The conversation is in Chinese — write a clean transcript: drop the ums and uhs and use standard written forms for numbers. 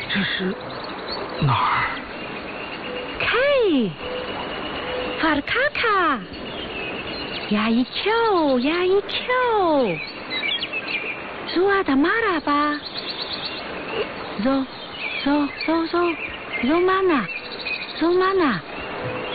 这是哪儿？ 嘿，法尔卡卡，呀一球，呀一球，zuwa da maraba，走，走，走，走，走mana，走mana。